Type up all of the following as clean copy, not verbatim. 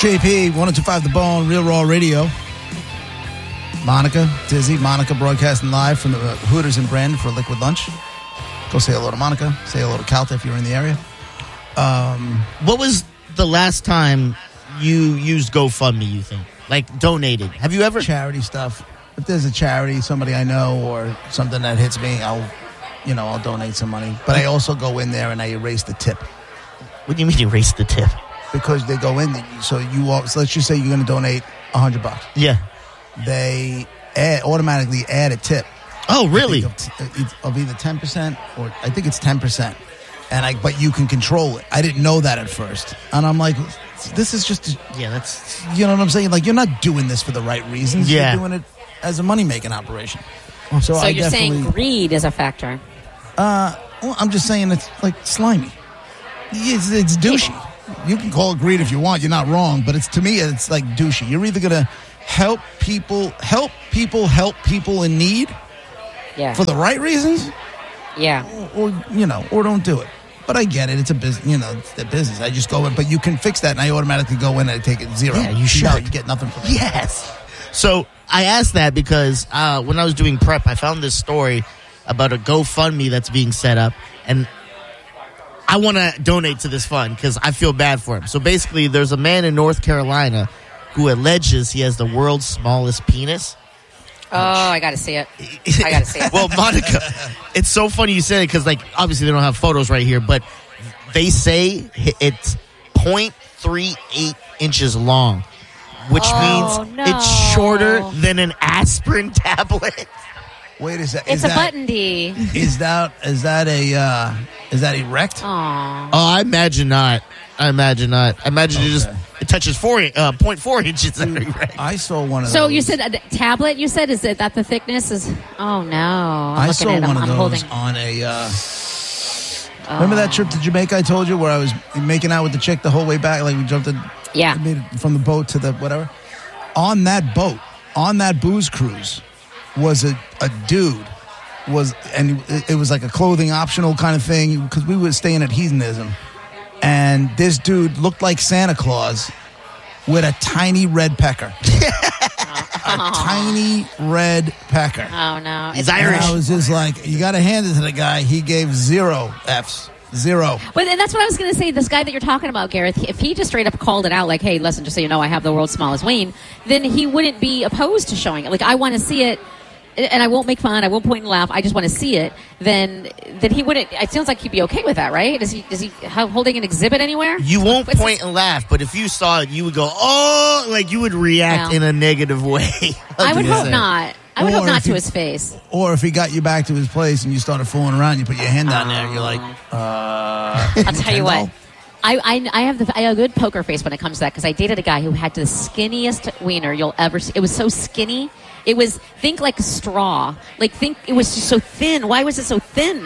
JP, 102.5 The Bone, Real Raw Radio. Monica, Dizzy, Monica broadcasting live from the Hooters in Brandon for Liquid Lunch. Go say hello to Monica. Say hello to Calta if you're in the area. What was the last time you used GoFundMe, you think? Like, donated? Have you ever? Charity stuff. If there's a charity, somebody I know, or something that hits me, I'll donate some money. But I also go in there and I erase the tip. What do you mean erase the tip? Because they go in, so let's just say you're going to donate $100. Yeah. They automatically add a tip. Oh, really? Of either 10% or I think it's 10%. But you can control it. I didn't know that at first. And I'm like, this is just... Yeah, that's... You know what I'm saying? Like, you're not doing this for the right reasons. Yeah. You're doing it as a money-making operation. So you're saying greed is a factor? Well, I'm just saying it's, like, slimy. It's douchey. You can call it greed if you want. You're not wrong. But to me, it's, like, douchey. You're either going to help people in need for the right reasons. Yeah. Or don't do it. But I get it. It's a business. It's the business. I just go in. But you can fix that, and I automatically go in and I take it zero. Yeah, you should. No, you get nothing from it. Yes. So I asked that because when I was doing prep, I found this story about a GoFundMe that's being set up, and I want to donate to this fund because I feel bad for him. So basically, there's a man in North Carolina who alleges he has the world's smallest penis. Oh, I got to see it. Well, Monica, it's so funny you said it because, like, obviously they don't have photos right here, but they say it's 0.38 inches long, which means it's shorter than an aspirin tablet. Wait a second. It's a button D. Is that erect? Aww. Oh, I imagine not. I imagine it touches 0.4 inches. I saw one of those. So you said a tablet? You said is that the thickness is? Oh no! I saw one of those on a. Remember that trip to Jamaica I told you where I was making out with the chick the whole way back? Like we jumped in. Yeah. Made it from the boat to the whatever. On that boat, on that booze cruise, was a dude. And it was like a clothing optional kind of thing because we were staying at Heathenism. And this dude looked like Santa Claus with a tiny red pecker. A tiny red pecker. Oh, no. He's Irish. And I was just like, you got to hand it to the guy. He gave 0 Fs. 0. But and that's what I was going to say. This guy that you're talking about, Gareth, if he just straight up called it out like, hey, listen, just so you know, I have the world's smallest ween, then he wouldn't be opposed to showing it. Like, I want to see it. And I won't make fun. I won't point and laugh. I just want to see it. Then he wouldn't. It sounds like he'd be okay with that, right? Is he holding an exhibit anywhere? You won't point and laugh, but if you saw it, you would go, "Oh!" Like you would react in a negative way. I would hope not. I would hope not to his face. Or if he got you back to his place and you started fooling around, you put your hand down there, and you're like, I'll tell you what. I have a good poker face when it comes to that because I dated a guy who had the skinniest wiener you'll ever see. It was so skinny. It was, think like a straw. Like, think it was just so thin. Why was it so thin?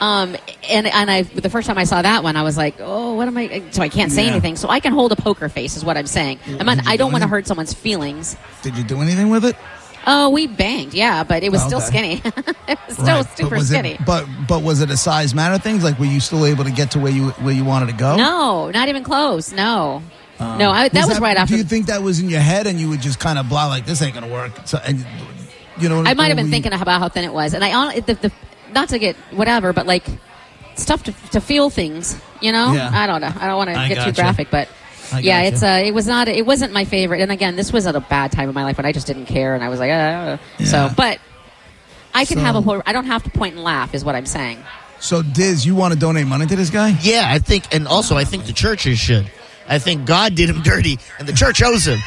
The first time I saw that one, I was like, oh, what am I? So I can't say anything. So I can hold a poker face is what I'm saying. I don't want to hurt someone's feelings. Did you do anything with it? Oh, we banged, yeah, but it was still skinny. It was still super skinny. But was it a size matter thing? Like, were you still able to get to where you wanted to go? No, not even close. No. That was right after. Do you think that was in your head and you would just kind of blah like this ain't gonna work? So, and I might have been thinking about how thin it was, and not to get whatever, but like it's tough to feel things. Yeah. I don't know. I don't want to get too graphic, but yeah, it wasn't my favorite. And again, this was at a bad time in my life when I just didn't care, and I was like, So, but I can have I don't have to point and laugh, is what I'm saying. So, Diz, you want to donate money to this guy? Yeah, I think, and also I think the churches should. I think God did him dirty, and the church owes him.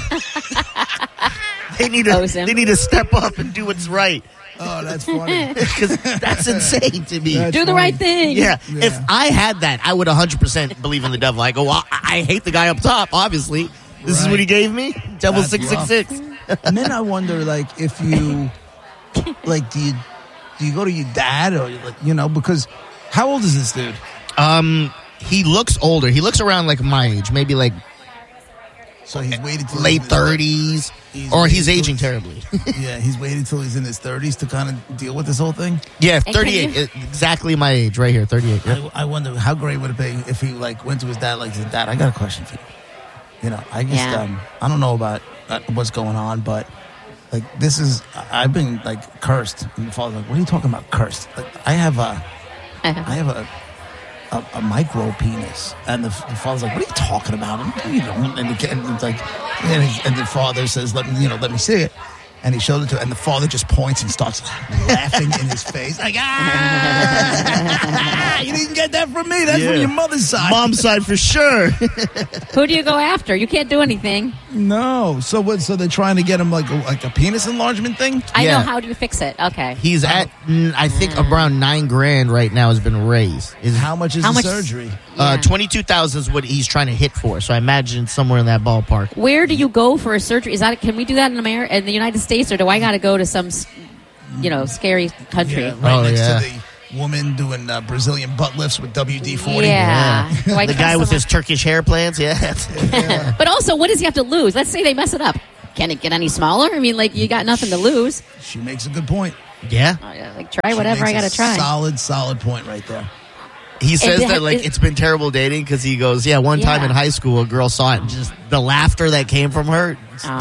They need to step up and do what's right. Oh, that's funny. Because that's insane to me. Do the right thing. Yeah. If I had that, I would 100% believe in the devil. I go, well, I hate the guy up top, obviously. This is what he gave me? Devil 666. And then I wonder, like, if you, like, do you go to your dad or, because how old is this dude? He looks older. He looks around like my age, maybe like. So he's waited till late 30s, or he's aging terribly. Yeah, he's waited till he's in his 30s to kind of deal with this whole thing. Yeah, 38, exactly my age, right here, 38. Yep. I wonder how great would it be if he went to his dad, like, Dad, I got a question for you. I just I don't know about what's going on, but like I've been like cursed. And the father's like, "What are you talking about, cursed?" Like I have a micro penis, and the father's like, "What are you talking about?" And you don't. And it's like, and the father says, "Let me see it." And he showed it to, and the father just points and starts laughing in his face, like, you didn't get that from me. That's from your mother's side. Mom's side for sure. Who do you go after? You can't do anything. No. So what? So they're trying to get him like a penis enlargement thing? I know. How do you fix it? Okay. He's at, I think, around $9,000 right now has been raised. How much is the surgery? $22,000 is what he's trying to hit for. So I imagine somewhere in that ballpark. Where do you go for a surgery? Can we do that in America, in the United States, or do I got to go to some, scary country? Yeah, right next to the woman doing Brazilian butt lifts with WD-40. Yeah. The guy with his Turkish hair plants. Yeah. But also, what does he have to lose? Let's say they mess it up. Can it get any smaller? I mean, like, you got nothing to lose. She makes a good point. Yeah. Try whatever I got to try. Solid point right there. He says that it's been terrible dating because he goes, one time in high school a girl saw it and just the laughter that came from her,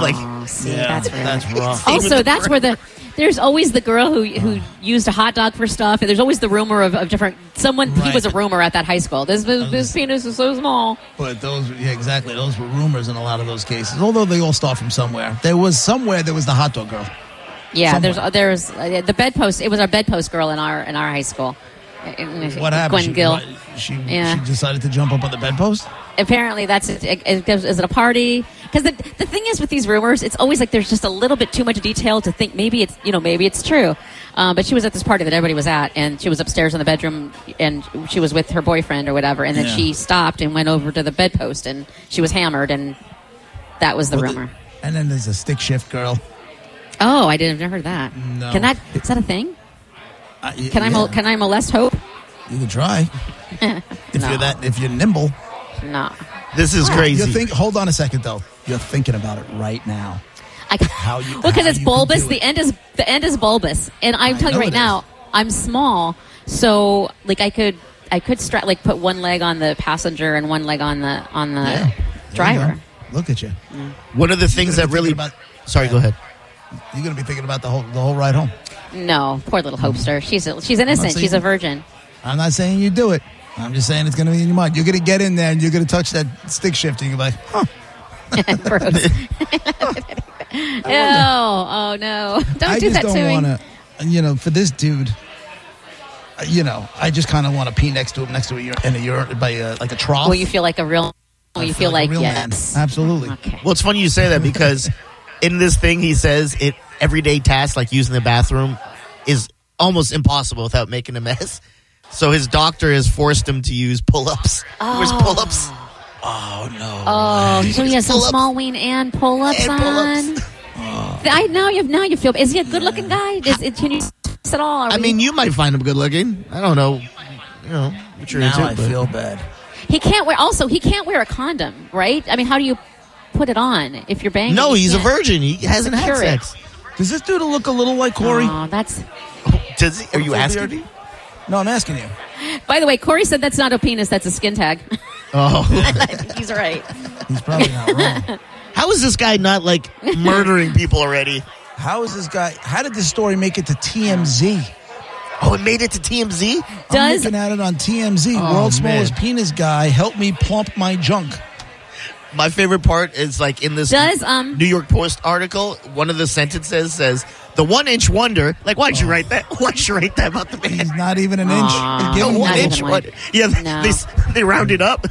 that's rough. Also, that's where there's always the girl who used a hot dog for stuff, and there's always the rumor of different someone. Right. He was a rumor at that high school. This penis is so small. But those were rumors in a lot of those cases. Although they all start from somewhere. There was the hot dog girl. Yeah, there's the bedpost. It was our bedpost girl in our high school. What happened? Gwen Gill. She decided to jump up on the bedpost? Apparently, that's it. Is it a party? Because the thing is with these rumors, it's always like there's just a little bit too much detail to think maybe it's true. But she was at this party that everybody was at, and she was upstairs in the bedroom, and she was with her boyfriend or whatever, and then she stopped and went over to the bedpost, and she was hammered, and that was the rumor. And then there's a stick shift girl. Oh, I didn't have never heard that. No. Is that a thing? Can I molest Hope? You can try. If you're nimble. No. This is crazy. Hold on a second though. You're thinking about it right now. Because it's bulbous. The end is bulbous, and I'm telling you right now, I'm small, so like I could put one leg on the passenger and one leg on the driver. Look at you. Mm. One of the things that really. Sorry, go ahead. You're going to be thinking about the whole ride home. No, poor little Hopester. She's innocent. She's a virgin. I'm not saying you do it. I'm just saying it's going to be in your mind. You're going to get in there and you're going to touch that stick shift and you're like, huh. Gross. Oh no! Don't do that to me. I just don't want to. For this dude, I just kind of want to pee next to him, like a trough. Well, you feel like a real. You feel like yes, man. Absolutely. Okay. Well, it's funny you say that because in this thing he says everyday tasks like using the bathroom is almost impossible without making a mess. So his doctor has forced him to use pull-ups. Oh. Where's pull-ups? Oh no! Oh, so he has some small ween and pull-ups on. Oh. Now you feel. Is he a good-looking guy? Can you at all? I mean, you might find him good-looking. I don't know. What you're into. I feel bad. He can't wear a condom, right? I mean, how do you put it on if you're banging? No, he's a virgin. He hasn't had sex. Does this dude look a little like Corey? Oh, that's. Does he? Are you asking? No, I'm asking you. By the way, Corey said that's not a penis, that's a skin tag. Oh. I think he's right. He's probably not wrong. How is this guy not, murdering people already? How did this story make it to TMZ? Oh, it made it to TMZ? I'm looking at it on TMZ. World's smallest penis guy, help me plump my junk. My favorite part is, in this New York Post article, one of the sentences says, the 1-inch wonder. Why'd you write that? Why'd you write that about the man? He's not even an inch. Give him 1 inch. Yeah, they round it up.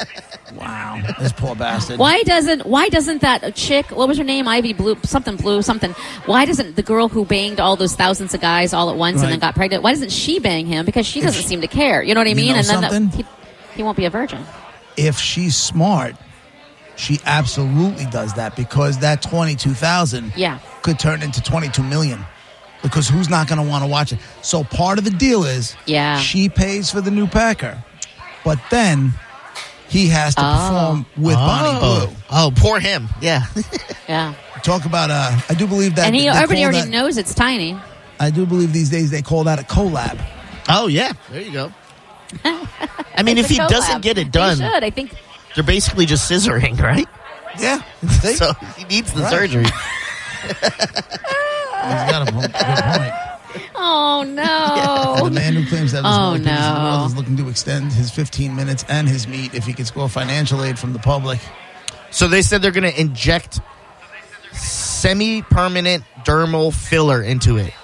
Wow, this poor bastard. Why doesn't that chick? What was her name? Ivy Blue something. Why doesn't the girl who banged all those thousands of guys all at once and then got pregnant? Why doesn't she bang him? Because she doesn't seem to care. You know what I mean? And then he won't be a virgin. If she's smart, she absolutely does that because that 22,000 could turn into 22 million. Because who's not going to want to watch it? So part of the deal is she pays for the new Packer, but then he has to perform with Bonnie Blue. Oh, poor him. Yeah. Yeah. Talk about I do believe that. And everybody already knows it's tiny. I do believe these days they call that a collab. Oh, yeah. There you go. I mean, if he doesn't get it done, I think they're basically just scissoring, right? Yeah. See? So he needs the Right. surgery. He's got a good point. Oh no! The man who claims that his Oh, only penis in the no. world is looking to extend his 15 minutes and his meat if he can score financial aid from the public. So they said they're going to inject semi-permanent dermal filler into it.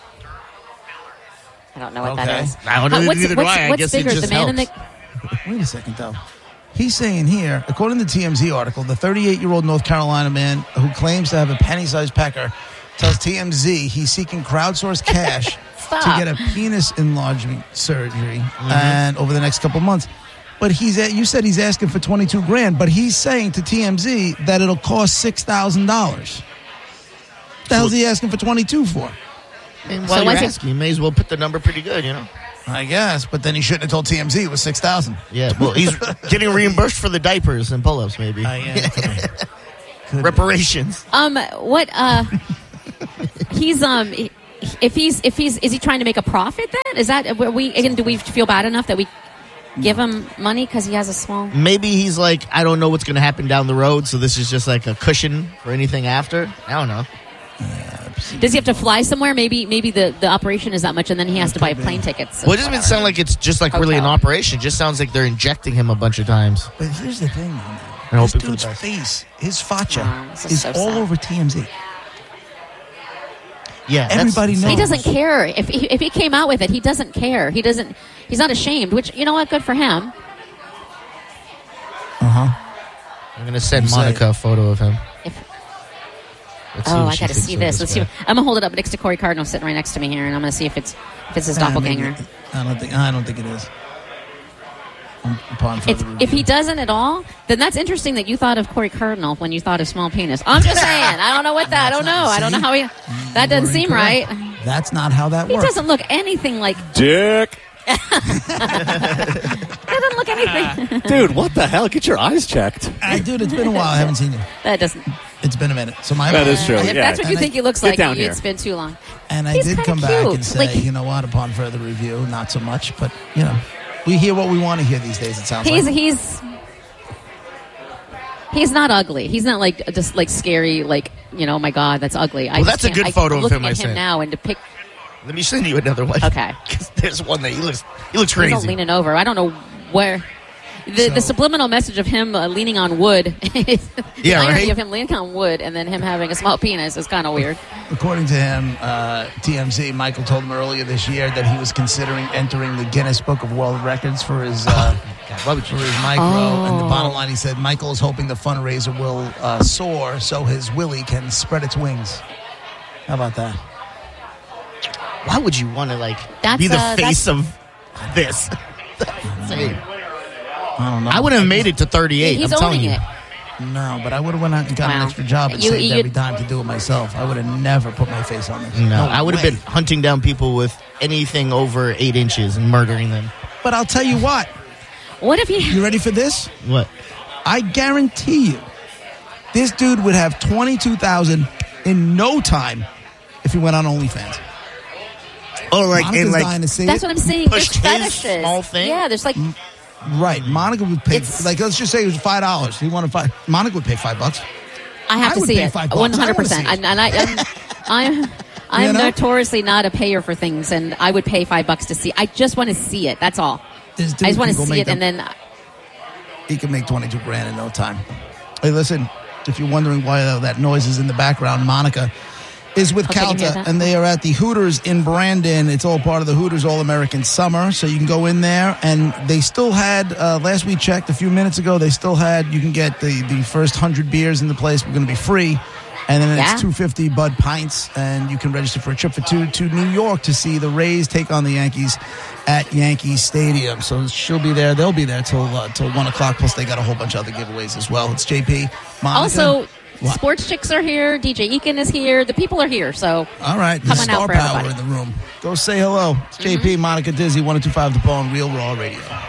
I don't know what Okay. that is. I don't know, What's, neither do what's, I. I what's guess it bigger, just the man in helps. the? Wait a second, though. He's saying here, according to the TMZ article, the 38-year-old North Carolina man who claims to have a penny-sized pecker tells TMZ he's seeking crowdsourced cash Stop. to get a penis enlargement surgery and over the next couple months. But you said he's asking for $22,000, but he's saying to TMZ that it'll cost $6,000. The hell's he asking for $22,000 for? And So while why you're is it- asking, you may as well put the number pretty good, you know? I guess, but then he shouldn't have told TMZ it was $6,000. Yeah, well, he's getting reimbursed for the diapers and pull-ups, maybe. Reparations. What? He's is he trying to make a profit? Then is that do we feel bad enough that we give him money because he has a small? Maybe he's like, I don't know what's going to happen down the road, so this is just like a cushion for anything after. I don't know. Does he have to fly somewhere? Maybe the operation is that much, and then he has to buy plane tickets. Well, it doesn't sound like it's just like really an Hotel. operation. It just sounds like they're injecting him a bunch of times. But here's the thing, man. And This hoping for the dude's best. face, his facha, Oh, this is is so all sad. over TMZ. Yeah, that's Everybody insane. knows. He doesn't care if he came out with it. He doesn't care. He's not ashamed. Which, you know what? Good for him. I'm going to send You say- Monica a photo of him. If- Let's see Oh, what I she got to thinks see of this. Let's see. guy. I'm gonna hold it up next to Corey Cardinal sitting right next to me here, and I'm gonna see if it's his doppelganger. I don't think it is. Upon further If he review. doesn't at all, then that's interesting that you thought of Corey Cardinal when you thought of small penis. I'm just saying. I don't know what that. I don't know. I don't know how he. That doesn't You're seem right. incorrect. That's not how that He works. doesn't look anything like. Dick. He doesn't look anything. Dude, what the hell? Get your eyes checked. Dude, it's been a while. I haven't seen you. That doesn't. It's been a minute. So my That is true. If Yeah. that's what you And think he looks Get like, down here. it's been too long. And I He's did kinda come back cute. and say, Like- you know what? Upon further review, not so much. But we hear what we want to hear these days. It sounds like. He's not ugly. He's not like just like scary. Like oh my god, that's ugly. Well, that's a good photo of him, I Looking at said. him now and depict. Let me send you another one. Okay. 'Cause there's one that he looks He's crazy. not leaning over. I don't know where. The subliminal message of him leaning on wood, the Yeah, irony right? of him leaning on wood and then him having a small penis is kind of weird. According to him, TMZ, Michael told him earlier this year that he was considering entering the Guinness Book of World Records for his for his micro. And the bottom line, he said, Michael is hoping the fundraiser will soar so his willy can spread its wings. How about that? Why would you want to That's, be the that's- face of this? That's insane. I don't know. I wouldn't have made it to 38. He's I'm telling owning you. it. No, but I would have went out and got an Wow. extra job and You- saved you- every dime to do it myself. I would have never put my face on this. No, I would have way. been hunting down people with anything over 8 inches and murdering them. But I'll tell you what. What if he? You ready for this? What? I guarantee you, this dude would have 22,000 in no time if he went on OnlyFans. Oh, Monica's dying to see That's it. what I'm saying. There's Pushed his fetishes. small thing? Yeah, there's like Right, Monica would pay. It's- Let's just say it was $5. He wanted $5. Monica would pay $5. I have I to would see pay it. $5. I wanna see 100%. it. I'm You know? notoriously not a payer for things, and I would pay $5 to see. I just want to see it. That's all. This I dude just want can to go see make it, and them- then He can make $22,000 in no time. Hey, listen, if you're wondering why that noise is in the background, Monica is with Okay, you hear Calta, that? and they are at the Hooters in Brandon. It's all part of the Hooters All-American Summer, so you can go in there. And they still had, last we checked a few minutes ago, they still had, you can get the first 100 beers in the place. We're going to be free. And then Yeah. it's $2.50 Bud Pints, and you can register for a trip for two to New York to see the Rays take on the Yankees at Yankee Stadium. So she'll be there. They'll be there till 1 o'clock. Plus, they got a whole bunch of other giveaways as well. It's JP. Monica. also What? Sports Chicks are here. DJ Eakin is here. The people are here. So All right, Come the on out star for power everybody. in the room. Go say hello. It's JP, Monica Dizzy, 102.5 The Bone, Real Raw Radio.